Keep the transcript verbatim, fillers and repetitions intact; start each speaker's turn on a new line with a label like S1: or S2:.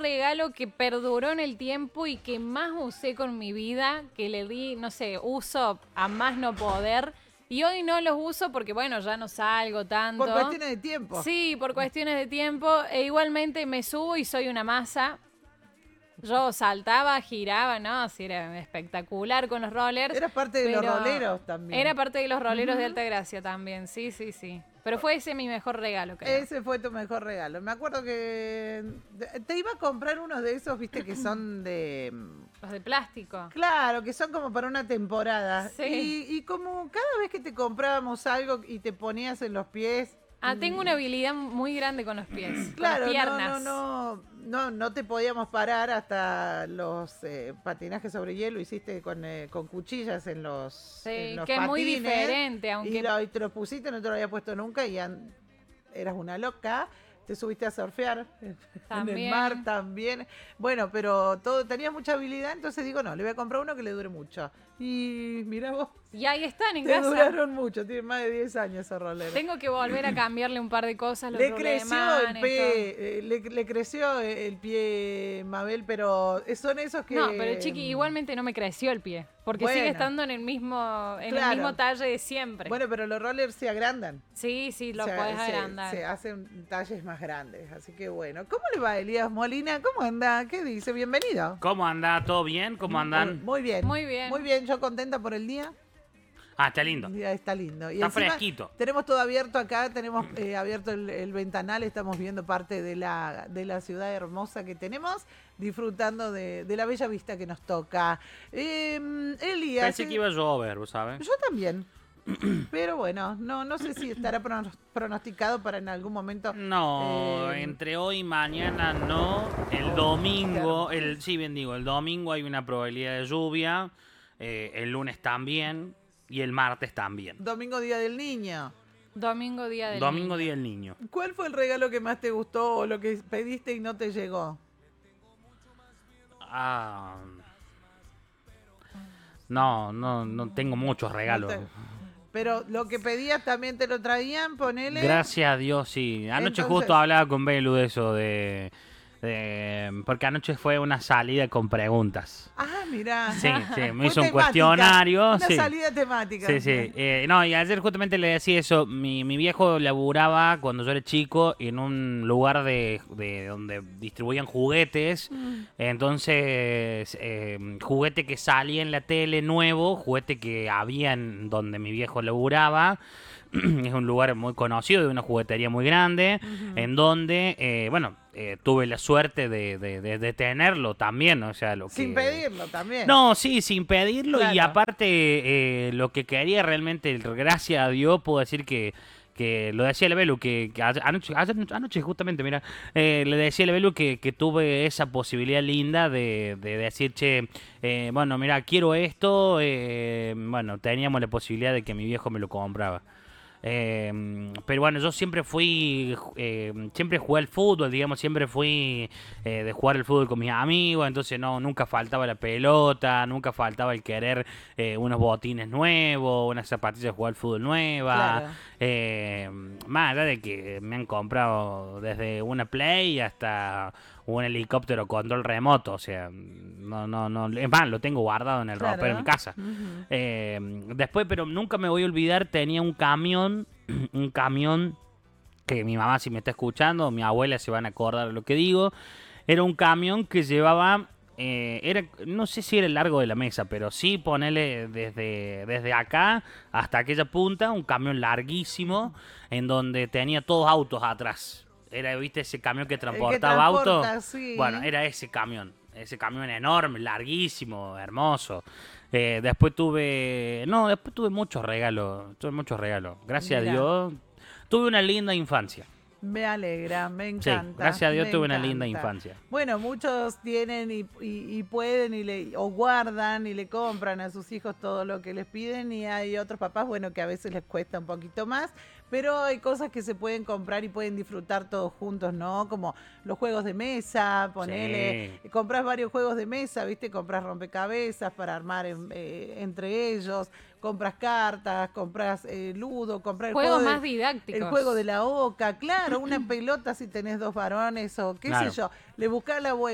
S1: regalo que perduró en el tiempo y que más usé con mi vida, que le di, no sé, uso a más no poder. Y hoy no los uso porque, bueno, ya no salgo tanto.
S2: Por cuestiones de tiempo.
S1: Sí, por cuestiones de tiempo. E igualmente me subo y soy una masa. Yo saltaba, giraba, ¿no? Sí, era espectacular con los rollers.
S2: Era parte de los roleros también.
S1: Era parte de los roleros uh-huh. de Altagracia también, sí, sí, sí. Pero fue ese mi mejor regalo, creo.
S2: Ese fue tu mejor regalo. Me acuerdo que te iba a comprar unos de esos, viste, que son de...
S1: Los de plástico.
S2: Claro, que son como para una temporada.
S1: Sí.
S2: Y, y como cada vez que te comprábamos algo y te ponías en los pies...
S1: Ah, tengo una habilidad muy grande con los pies,
S2: claro,
S1: con las piernas.
S2: No, no, no, no, no te podíamos parar hasta los eh, patinajes sobre hielo. Hiciste con, eh, con cuchillas en los,
S1: sí,
S2: en los
S1: que
S2: patines.
S1: Es muy diferente, aunque...
S2: Y, lo, y te los pusiste, no te lo había puesto nunca y an, eras una loca. Te subiste a surfear también. En el mar también. Bueno, pero todo tenías mucha habilidad, entonces digo, no, le voy a comprar uno que le dure mucho. Y mira vos.
S1: Y ahí están en
S2: te
S1: casa.
S2: Duraron mucho, tienen más de diez años esos roleros.
S1: Tengo que volver a cambiarle un par de cosas. Los
S2: le creció
S1: rulemanes,
S2: el pie, eh, le, le creció el pie, Mabel, pero son esos que...
S1: No, pero chiqui, igualmente no me creció el pie. Porque bueno, sigue estando en el mismo en claro. el mismo talle de siempre.
S2: Bueno, pero los rollers se agrandan.
S1: Sí, sí, lo
S2: se,
S1: podés
S2: se,
S1: agrandar.
S2: Se hacen talles más grandes, así que bueno. ¿Cómo le va, Elías Molina? ¿Cómo anda? ¿Qué dice? Bienvenido.
S3: ¿Cómo anda? ¿Todo bien? ¿Cómo andan?
S2: Muy, muy bien.
S1: Muy bien.
S2: Muy bien, yo contenta por el día.
S3: Ah, está lindo.
S2: Ya está lindo. Y
S3: está fresquito.
S2: Tenemos todo abierto acá, tenemos eh, abierto el, el ventanal, estamos viendo parte de la, de la ciudad hermosa que tenemos, disfrutando de, de la bella vista que nos toca. Eh, Elías.
S3: Pensé que iba a llover, ¿sabes?
S2: Yo también. Pero bueno, no, no sé si estará pronosticado para en algún momento.
S3: No, eh, entre hoy y mañana no. El oh, domingo, el sí, bien digo, el domingo hay una probabilidad de lluvia. Eh, el lunes también. Y el martes también.
S2: Domingo, Día del Niño.
S1: Domingo, Día del
S3: Domingo,
S1: Niño.
S3: Día del Niño.
S2: ¿Cuál fue el regalo que más te gustó o lo que pediste y no te llegó?
S3: Ah, no, no, no tengo muchos regalos. No te...
S2: Pero lo que pedías también te lo traían, ponele.
S3: Gracias a Dios, sí. Anoche Entonces... justo hablaba con Belu de eso, de... Eh, porque anoche fue una salida con preguntas.
S2: Ah, mirá.
S3: Sí, sí, me hizo un cuestionario.
S2: Una
S3: sí.
S2: salida temática.
S3: Sí, sí. Eh, no, y ayer justamente le decía eso. Mi, mi viejo laburaba cuando yo era chico en un lugar de, de donde distribuían juguetes. Mm. Entonces, eh, juguete que salía en la tele nuevo, juguete que había en donde mi viejo laburaba. Es un lugar muy conocido, de una juguetería muy grande, uh-huh. en donde, eh, bueno, eh, tuve la suerte de, de, de, de tenerlo también, o sea, lo que...
S2: Sin pedirlo también.
S3: No, sí, sin pedirlo, claro. Y aparte, eh, lo que quería realmente, gracias a Dios, puedo decir que, que lo decía el Belu, que, que anoche, anoche justamente, mira, eh, le decía el Belu que, que tuve esa posibilidad linda de, de decir, che, eh, bueno, mira, quiero esto, eh, bueno, teníamos la posibilidad de que mi viejo me lo compraba. Eh, pero bueno, yo siempre fui, eh, siempre jugué al fútbol, digamos, siempre fui eh, de jugar al fútbol con mis amigos, entonces no, nunca faltaba la pelota, nunca faltaba el querer eh, unos botines nuevos, unas zapatillas de jugar al fútbol nuevas, claro. eh, más allá de que me han comprado desde una Play hasta un helicóptero control remoto, o sea, no, no, no, es más, lo tengo guardado en el claro. ropero de mi casa. Uh-huh. eh, después, pero nunca me voy a olvidar, tenía un camión, un camión, que mi mamá si me está escuchando, mi abuela se van a acordar de lo que digo, era un camión que llevaba, eh, era, no sé si era el largo de la mesa, pero sí ponerle desde, desde acá hasta aquella punta, un camión larguísimo, en donde tenía todos autos atrás. Era, ¿viste ese camión que transportaba autos?
S2: Sí.
S3: Bueno, era ese camión. Ese camión enorme, larguísimo, hermoso. Eh, después tuve... No, después tuve muchos regalos. Tuve muchos regalos. Gracias Mira. a Dios. Tuve una linda infancia.
S2: Me alegra, me encanta.
S3: Sí, gracias a Dios tuve
S2: encanta.
S3: una linda infancia.
S2: Bueno, muchos tienen y, y, y pueden y le, o guardan y le compran a sus hijos todo lo que les piden y hay otros papás, bueno, que a veces les cuesta un poquito más, pero hay cosas que se pueden comprar y pueden disfrutar todos juntos, ¿no? Como los juegos de mesa, ponele, sí. compras varios juegos de mesa, ¿viste? Compras rompecabezas para armar en, eh, entre ellos, compras cartas, compras eh, ludo, compras el
S1: juegos
S2: juego
S1: más
S2: de,
S1: didácticos.
S2: El juego de la oca, claro, una pelota si tenés dos varones o qué claro. sé yo, le buscás la vuelta.